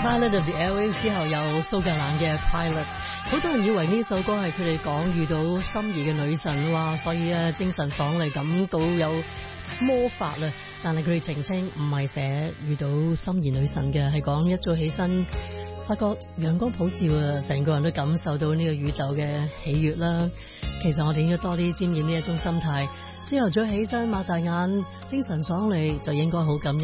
Pilot of the Airwaves 之後有蘇格蘭嘅 Pilot， 好多人以為呢首歌係佢哋講遇到心儀嘅女神哇，所以精神爽利感到有魔法啦。但係佢哋澄清唔係寫遇到心儀女神嘅，係講一早起身發覺陽光普照啊，成個人都感受到呢個宇宙嘅喜悅啦。其實我哋應該多啲沾染呢一種心態，朝頭早起身擘大眼精神爽利就應該好感恩